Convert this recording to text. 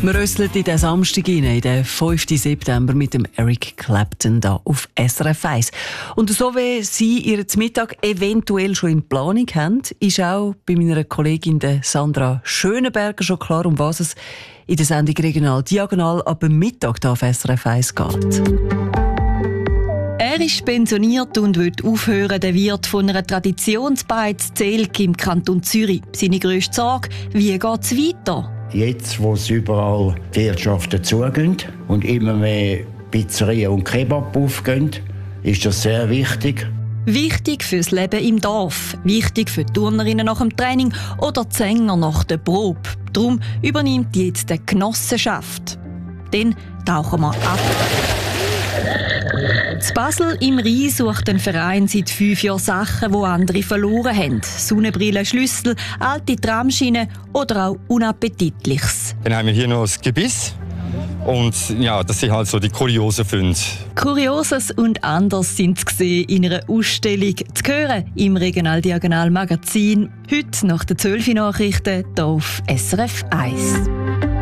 Wir rösseln in den Samstag rein, in den 5. September mit dem Eric Clapton hier auf SRF 1. Und so wie Sie Ihren Mittag eventuell schon in Planung haben, ist auch bei meiner Kollegin Sandra Schönenberger schon klar, um was es in der Sendung Regional Diagonal ab dem Mittag hier auf SRF 1 geht. Er ist pensioniert und will aufhören, der Wirt von einer Traditionsbeiz Zelk im Kanton Zürich. Seine grösste Sorge, wie geht es weiter? Jetzt, wo es überall die Wirtschaft dazugeht und immer mehr Pizzerien und Kebab aufgehen, ist das sehr wichtig. Wichtig fürs Leben im Dorf, wichtig für die Turnerinnen nach dem Training oder die Sänger nach der Probe. Darum übernimmt jetzt die Genossenschaft. Dann tauchen wir ab. In Basel im Rhein sucht ein Verein seit 5 Jahren Sachen, die andere verloren haben. Sonnenbrillen, Schlüssel, alte Tramschienen oder auch Unappetitliches. Dann haben wir hier noch das Gebiss. Und ja, das sind halt so die kuriosen Funde. Kurioses und anders sind sie gesehen in einer Ausstellung zu hören im Regional Diagonal Magazin. Heute nach den 12 Nachrichten hier auf SRF 1.